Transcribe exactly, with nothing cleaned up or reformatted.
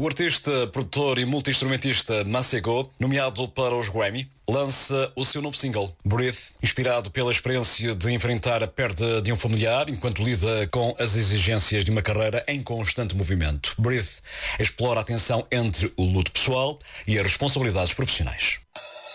O artista, produtor e multi-instrumentista Masego, nomeado para os Grammy, lança o seu novo single, Breathe, inspirado pela experiência de enfrentar a perda de um familiar enquanto lida com as exigências de uma carreira em constante movimento. Breathe explora a tensão entre o luto pessoal e as responsabilidades profissionais.